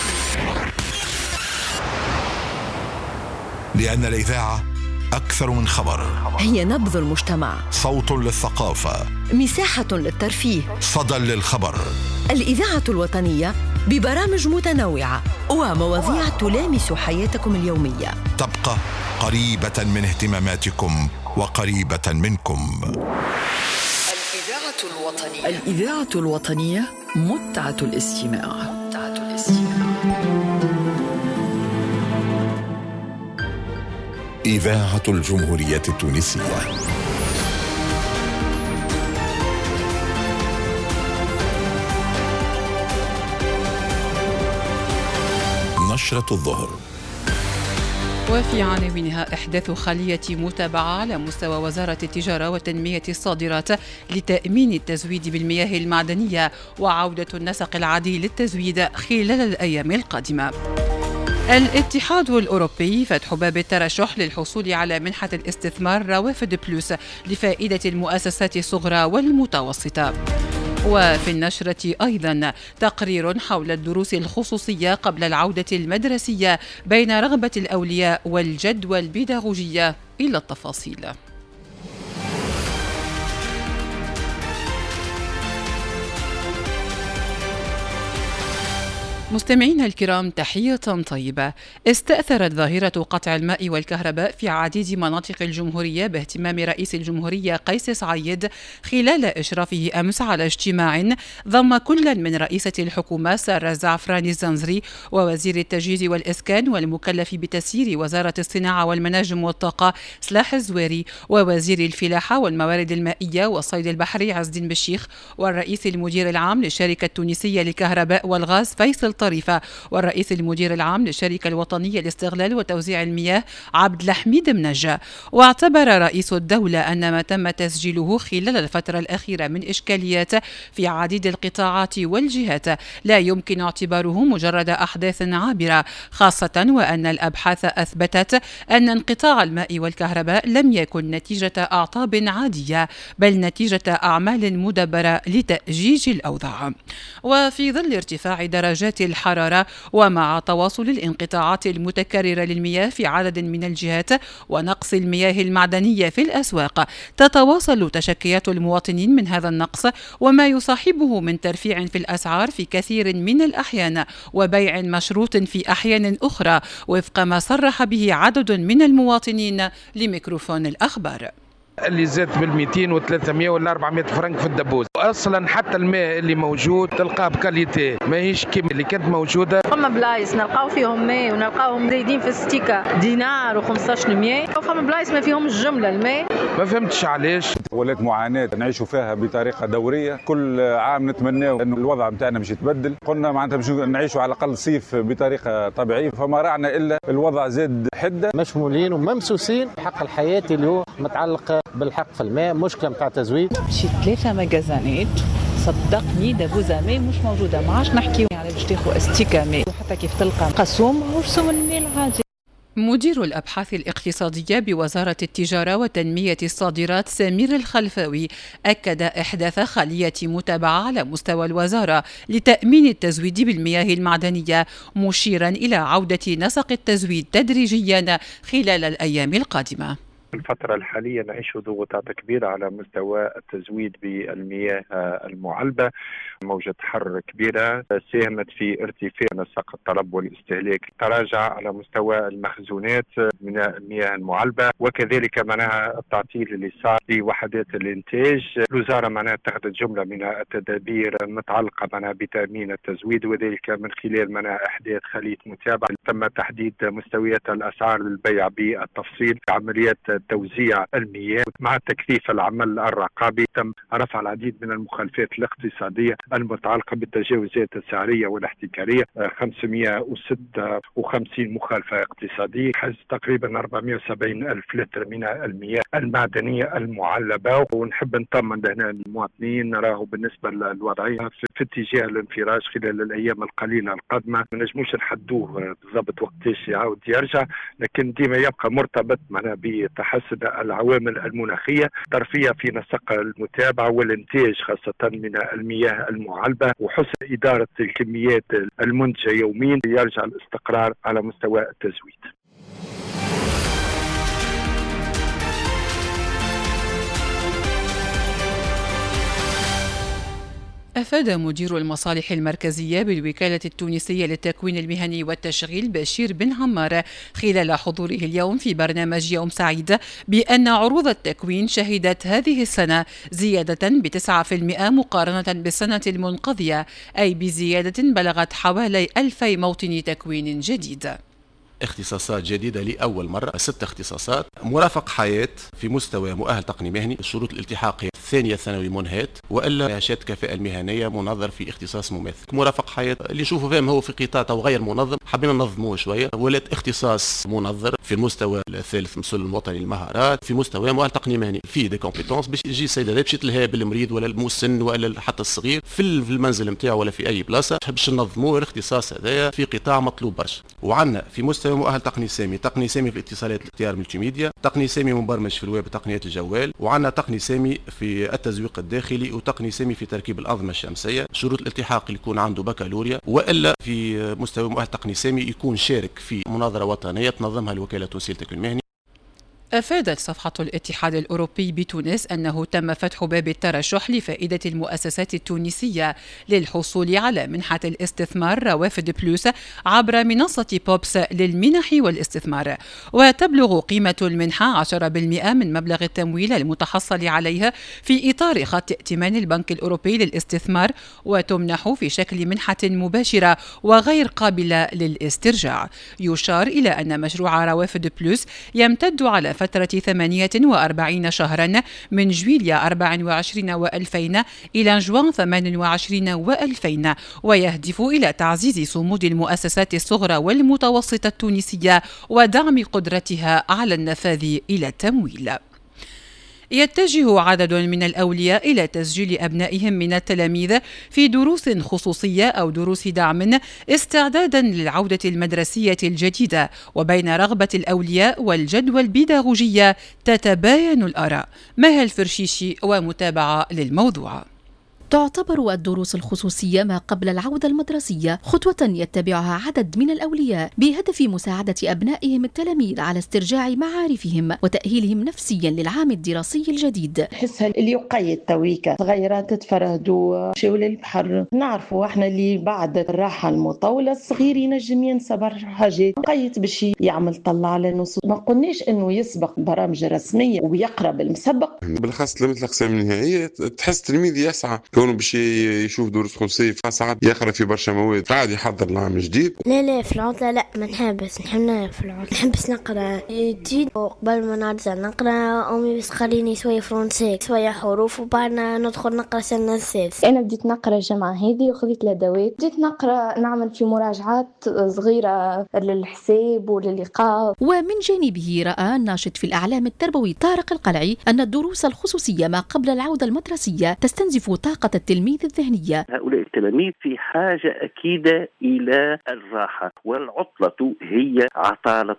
لأن الإذاعة أكثر من خبر، هي نبض المجتمع، صوت للثقافة، مساحة للترفيه، صدى للخبر. الإذاعة الوطنية ببرامج متنوعة ومواضيع تلامس حياتكم اليومية، تبقى قريبة من اهتماماتكم وقريبة منكم. الإذاعة الوطنية الإذاعة الوطنية متعة الاستماع. متعة الاستماع. إذاعة الجمهورية التونسية. نشرة الظهر. وفي عناوينها إحداث خلية متابعة على مستوى وزارة التجارة وتنمية الصادرات لتأمين التزويد بالمياه المعدنية وعودة النسق العادي للتزويد خلال الأيام القادمة. الاتحاد الأوروبي فتح باب الترشح للحصول على منحة الاستثمار روافد بلوس لفائدة المؤسسات الصغرى والمتوسطة. وفي النشرة أيضا تقرير حول الدروس الخصوصية قبل العودة المدرسية بين رغبة الأولياء والجدوى البيداغوجية. إلى التفاصيل. مستمعينا الكرام، تحية طيبة. استأثرت ظاهرة قطع الماء والكهرباء في عديد مناطق الجمهورية باهتمام رئيس الجمهورية قيس سعيد خلال إشرافه أمس على اجتماع ضم كل من رئيسة الحكومة سارة الزعفراني الزنزري ووزير التجهيز والإسكان والمكلف بتسيير وزارة الصناعة والمناجم والطاقة سلاح الزويري ووزير الفلاحة والموارد المائية والصيد البحري عز الدين بالشيخ والرئيس المدير العام للشركة التونسية للكهرباء والغاز فيصل طريفة والرئيس المدير العام للشركة الوطنية لاستغلال وتوزيع المياه عبد الحميد منجا. واعتبر رئيس الدولة أن ما تم تسجيله خلال الفترة الأخيرة من إشكاليات في عديد القطاعات والجهات لا يمكن اعتباره مجرد أحداث عابرة، خاصة وأن الأبحاث أثبتت أن انقطاع الماء والكهرباء لم يكن نتيجة أعطاب عادية بل نتيجة أعمال مدبرة لتأجيج الأوضاع. وفي ظل ارتفاع درجات الحرارة ومع تواصل الانقطاعات المتكررة للمياه في عدد من الجهات ونقص المياه المعدنية في الأسواق، تتواصل تشكيات المواطنين من هذا النقص وما يصاحبه من ترفيع في الأسعار في كثير من الأحيان وبيع مشروط في أحيان أخرى، وفق ما صرح به عدد من المواطنين لميكروفون الأخبار. اللي زاد بال مئتين و ثلاثمئة ولا أربعمئة فرنك في الدبوس. اصلا حتى الماء اللي موجود تلقاه بكاليتي ماهيش كيما اللي كانت موجوده. فما بلايص نلقاو فيهم ماء ونلقاوهم زايدين في الستيكه دينار و15 مئة، وفما بلايص ما فيهمش جمله الماء. ما فهمتش علاش ولات معاناه نعيشوا فيها بطريقه دوريه، كل عام نتمناو انه الوضع نتاعنا مش يتبدل. قلنا معناتها باش نعيشوا على الاقل صيف بطريقه طبيعيه، فما راعنا الا الوضع زاد حده. مشمولين وممسوسين الحق الحياتي اللي هو متعلق بالحق في الماء، مشكله نتاع تزويد. شي ثلاثه مجازانات صدقني دبوزه ماء مش موجوده، ما عادش نحكيو يعني باش تاخذ استيكا ماء، وحتى كيف تلقى قسوم ورسوم الماء العادي. مدير الأبحاث الاقتصادية بوزارة التجارة وتنمية الصادرات سمير الخلفاوي أكد إحداث خلية متابعة على مستوى الوزارة لتأمين التزويد بالمياه المعدنية، مشيرا إلى عودة نسق التزويد تدريجيا خلال الأيام القادمة. الفترة الحالية نعيش ضغوطات كبيرة على مستوى التزويد بالمياه المعلبة. موجة حر كبيرة ساهمت في ارتفاع نسق الطلب والاستهلاك، تراجع على مستوى المخزونات من المياه المعلبة، وكذلك معناها التعطيل اللي صار لوحدات الانتاج. الوزارة معناها اتخذت جملة من التدابير متعلقة معناها بتأمين التزويد، وذلك من خلال معناها احداث خلية متابعة. تم تحديد مستويات الاسعار للبيع بالتفصيل، عمليات توزيع المياه مع تكثيف العمل الرقابي. تم رفع العديد من المخالفات الاقتصادية المتعلقة بالتجاوزات السعرية والاحتكارية، خمسمئة وستة وخمسين مخالفة اقتصادية، حجز تقريبا أربعمئة وسبعين ألف لتر من المياه المعدنية المعلبة. ونحب نطمن هنا المواطنين، راهو بالنسبة للوضعية في اتجاه الانفراج خلال الأيام القليلة القادمة. ما نجموش نحدوه بالضبط وقتاش يعاود يرجع، لكن ديما يبقى مرتبط معنا بتحسن العوامل المناخية، ترفيه في نسق المتابعة والانتاج خاصة من المياه المعلبة، وحسن إدارة الكميات المنتجة يوميا، يرجع الاستقرار على مستوى التزويد. أفاد مدير المصالح المركزية بالوكالة التونسية للتكوين المهني والتشغيل بشير بن عمار خلال حضوره اليوم في برنامج يوم سعيد بأن عروض التكوين شهدت هذه السنة زيادة بتسعة في المئة مقارنة بالسنة المنقضية، أي بزيادة بلغت حوالي ألفي موطن تكوين جديد. اختصاصات جديدة لأول مرة، ست اختصاصات: مرافق حياة في مستوى مؤهل تقني مهني، شروط الالتحاق هي ثانية ثانوي منهات، وإلا شهادة كفاءة المهنية منظر في اختصاص مماثل. مرافق حياة اللي نشوفوا فيهم هو في قطاع أو غير منظم، حبينا ننظموه شوية، ولات اختصاص منظر في المستوى الثالث مسؤول الوطني للمهارات، في مستوى مؤهل تقني مهني فيه دي كومبيتونس باش يجي السيد هذا باش يتلهى بالمريض ولا المسن ولا حتى الصغير في المنزل نتاعو ولا في أي بلاصة، باش ننظموه الاختصاص هذايا في قطاع مطلوب برشا. وعندنا في مستوى مؤهل تقني سامي، تقني سامي في الاتصالات الاختيار ملتي ميديا، تقني سامي مبرمج في الويب تقنيات الجوال، وعندنا تقني سامي في التزويق الداخلي، وتقني سامي في تركيب الأنظمة الشمسية. شروط الالتحاق اللي يكون عنده بكالوريا، وإلا في مستوى مؤهل تقني سامي يكون شارك في مناظرة وطنية تنظمها الوكالة التونسية للتكوين المهني. أفادت صفحة الاتحاد الأوروبي بتونس أنه تم فتح باب الترشح لفائدة المؤسسات التونسية للحصول على منحة الاستثمار روافد بلوس عبر منصة بوبس للمنح والاستثمار، وتبلغ قيمة المنحة عشرة بالمئة من مبلغ التمويل المتحصل عليه في إطار خط ائتمان البنك الأوروبي للاستثمار، وتمنح في شكل منحة مباشرة وغير قابلة للاسترجاع. يشار إلى أن مشروع روافد بلوس يمتد على فترة ثمانية وأربعين شهرا من جويليا أربعة وعشرين وألفين إلى جوان ثمانية وعشرين وألفين، ويهدف إلى تعزيز صمود المؤسسات الصغرى والمتوسطة التونسية ودعم قدرتها على النفاذ إلى التمويل. يتجه عدد من الأولياء إلى تسجيل أبنائهم من التلاميذ في دروس خصوصية أو دروس دعم استعدادا للعودة المدرسية الجديدة، وبين رغبة الأولياء والجدوى البيداغوجية تتباين الآراء. مها الفرشيشي ومتابعة للموضوع. تعتبر الدروس الخصوصية ما قبل العودة المدرسية خطوة يتبعها عدد من الأولياء بهدف مساعدة أبنائهم التلاميذ على استرجاع معارفهم وتأهيلهم نفسيا للعام الدراسي الجديد. نحسها اللي يقيد تويكا صغيرات تتفرهدوا شو للبحر، نعرفوا احنا اللي بعد الراحة المطولة الصغير ينجم ينسى برشا حاجات، قيد باش يعمل طلع على نص، ما قلناش انه يسبق برامج رسمية ويقرأ بالمسبق. بالخاص لمثل الأقسام النهائية تحس تلميذ يسعى كونه باش يشوف دروس خصوصية، ساعات يقرأ في برشا مواد قاعد يحضر العام الجديد. لا لا في العطلة لا ما نحبس نحب في العطلة نحبس نقرأ جديد، وقبل ما نرجع نقرأ أمي بس خليني شوية فرنسي شوية حروف وبعدنا ندخل نقرأ سنة السادس. أنا بديت نقرأ الجامعة هذه وخذيت الأدوات، بديت نقرأ نعمل في مراجعات صغيرة للحساب وللإيقاف. ومن جانبه رأى الناشط في الإعلام التربوي طارق القلعي أن الدروس الخصوصية ما قبل العودة المدرسية تستنزف طاقة التلميذ الذهنية. هؤلاء التلاميذ في حاجة أكيدة إلى الراحة، والعطلة هي عطالة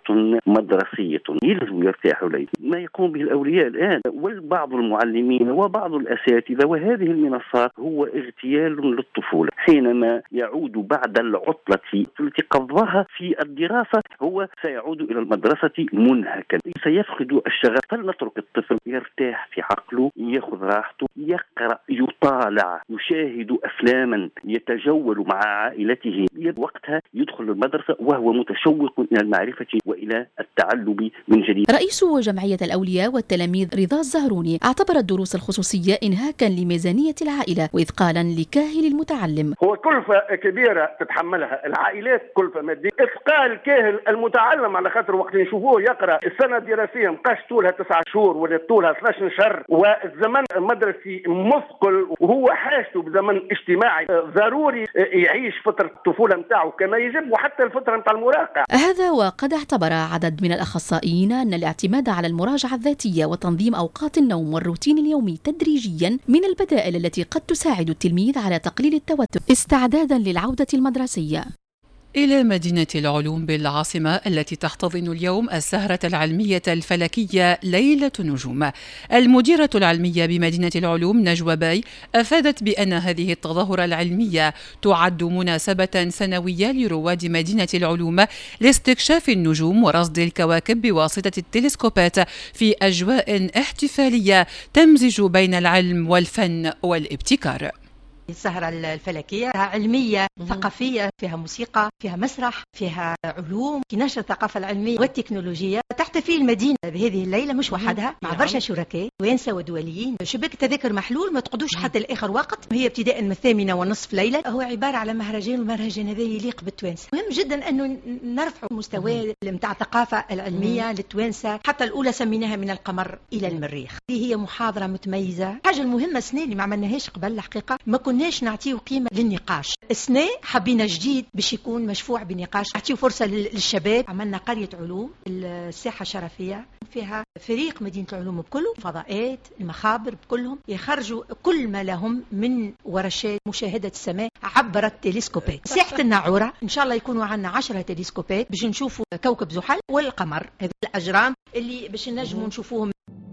مدرسية يلزم يرتاحوا إليه. ما يقوم به الأولياء الآن وبعض المعلمين وبعض الأساتذة وهذه المنصات هو اغتيال للطفولة. حينما يعود بعد العطلة التي قضاها في الدراسة هو سيعود إلى المدرسة منهكا، سيفقد الشغف. فلنترك الطفل يرتاح في عقله، يأخذ راحته، يقرأ، يطالع، يشاهد أفلاما، يتجول مع عائلته، وقتها يدخل المدرسة وهو متشوق إلى المعرفة وإلى التعلم من جديد. رئيس جمعية الأولياء والتلاميذ رضا الزهروني اعتبر الدروس الخصوصية إنهاكا لميزانية العائلة وإثقالا لكاهل المتعلم. هو كلفة كبيرة تتحملها العائلات، كلفة مادية، إثقال كاهل المتعلم على خاطر وقت نشوفوه يقرأ السنة الدراسية مبقاش طولها تسعة شهور ولا طولها اثناش شهر، والزمن المدرسي مثقل وهو حاجته بزمن اجتماعي ضروري يعيش فترة الطفولة متاعه كما يجب وحتى الفترة متاع المراهقة. هذا وقد اعتبر عدد من الأخصائيين أن الاعتماد على المراجعة الذاتية وتنظيم أوقات النوم والروتين اليومي تدريجيا من البدائل التي قد تساعد التلميذ على تقليل التوتر استعدادا للعودة المدرسية. إلى مدينة العلوم بالعاصمة التي تحتضن اليوم السهرة العلمية الفلكية ليلة النجوم. المديرة العلمية بمدينة العلوم نجوى باي أفادت بأن هذه التظاهرة العلمية تعد مناسبة سنوية لرواد مدينة العلوم لاستكشاف النجوم ورصد الكواكب بواسطة التلسكوبات في أجواء احتفالية تمزج بين العلم والفن والابتكار. السهرة الفلكية علمية ثقافية، فيها موسيقى، فيها مسرح، فيها علوم، في نشر الثقافة العلمية والتكنولوجيا. تحتفي المدينة بهذه الليلة مش وحدها، مع برشا شركاء توانسة ودوليين. شباك التذاكر محلول، ما تقعدوش حتى لآخر وقت، هي ابتداء من الثامنة والنصف ليلة. هو عبارة على مهرجان، والمهرجان هذا يليق بالتوانسة. مهم جدا أنه نرفع مستوى متاع الثقافة العلمية للتوانسة. حتى الأولى سميناها من القمر إلى المريخ. هي محاضرة متميزة. حاجة المهمة السنة اللي ما عملناهاش قبل الحقيقة، ما كناش نعطيه قيمة للنقاش. السنة حبينا جديد باش يكون مشفوع بنقاش، نعطيه فرصة للشباب. عملنا قرية علوم، الساحة الشرفية فيها فريق مدينة العلوم بكله، فضاءات، المخابر بكلهم يخرجوا كل ما لهم من ورشات مشاهدة السماء عبر التلسكوبات. ساحة الناعورة إن شاء الله يكونوا عندنا عشرة تلسكوبات باش نشوفوا كوكب زحل والقمر، هذه الأجرام اللي باش نجموا نشوفوهم.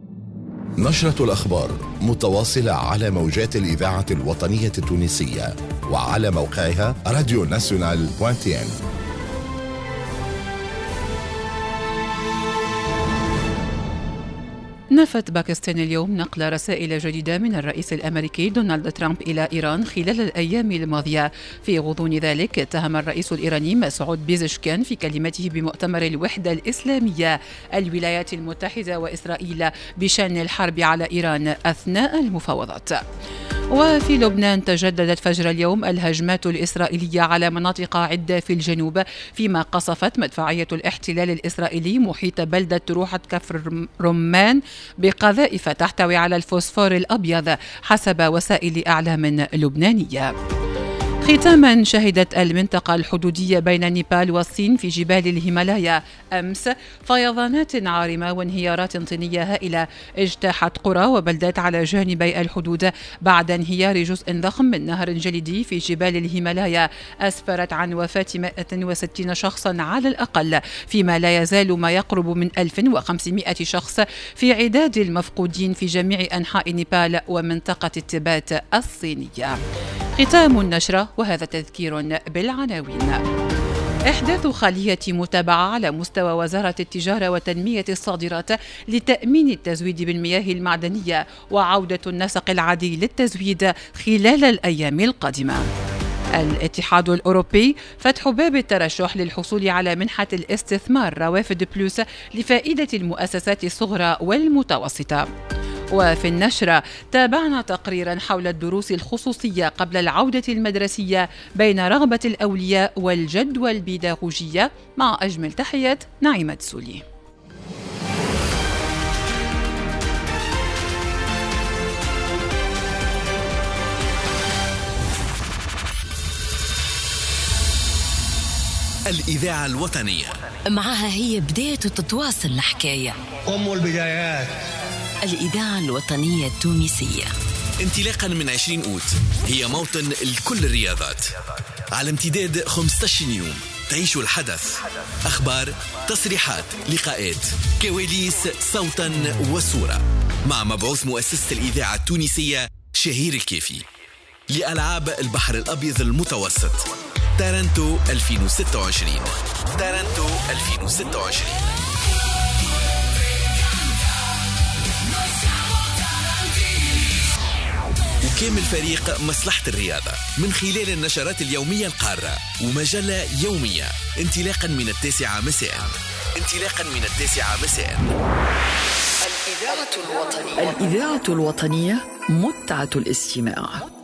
نشرة الأخبار متواصلة على موجات الإذاعة الوطنية التونسية وعلى موقعها راديو ناسيونال دوت تي ان. نفت باكستان اليوم نقل رسائل جديدة من الرئيس الأمريكي دونالد ترامب إلى إيران خلال الأيام الماضية. في غضون ذلك اتهم الرئيس الإيراني مسعود بيزشكان في كلمته بمؤتمر الوحدة الإسلامية الولايات المتحدة وإسرائيل بشأن الحرب على إيران أثناء المفاوضات. وفي لبنان تجددت فجر اليوم الهجمات الإسرائيلية على مناطق عدة في الجنوب، فيما قصفت مدفعية الاحتلال الإسرائيلي محيط بلدة روحة كفر رمان بقذائف تحتوي على الفوسفور الأبيض حسب وسائل أعلام لبنانية. ختاما، شهدت المنطقة الحدودية بين نيبال والصين في جبال الهيمالايا أمس فيضانات عارمة وانهيارات طينية هائلة اجتاحت قرى وبلدات على جانبي الحدود بعد انهيار جزء ضخم من نهر جليدي في جبال الهيمالايا أسفرت عن وفاة مائة وستين شخصا على الأقل، فيما لا يزال ما يقرب من ألف وخمسمائة شخص في عداد المفقودين في جميع أنحاء نيبال ومنطقة التبات الصينية. ختام النشرة، وهذا تذكير بالعناوين. إحداث خلية متابعة على مستوى وزارة التجارة وتنمية الصادرات لتأمين التزويد بالمياه المعدنية وعودة النسق العادي للتزويد خلال الأيام القادمة. الاتحاد الأوروبي فتح باب الترشح للحصول على منحة الاستثمار روافد بلوس لفائدة المؤسسات الصغرى والمتوسطة. وفي النشرة تابعنا تقريرا حول الدروس الخصوصية قبل العودة المدرسية بين رغبة الأولياء والجدوى البيداغوجية، مع أجمل تحيات نعيمة سولي. الإذاعة الوطنية معها هي بداية تتواصل الحكاية، أم البدايات. الإذاعة الوطنية التونسية انطلاقا من عشرين أوت هي موطن لكل الرياضات، على امتداد خمسة عشر يوم تعيشوا الحدث، أخبار، تصريحات، لقاءات، كواليس صوتا وصورة، مع مبعوث مؤسسة الإذاعة التونسية شهير الكافي لألعاب البحر الأبيض المتوسط تارنتو ألفين وستة وعشرين. تارنتو ألفين وستة وعشرين وكامل فريق مصلحة الرياضة من خلال النشرات اليومية القارة ومجلة يومية انطلاقا من التاسعة مساء. انطلاقا من التاسعة مساء. الإذاعة الوطنية الإذاعة الوطنية متعة الاستماع.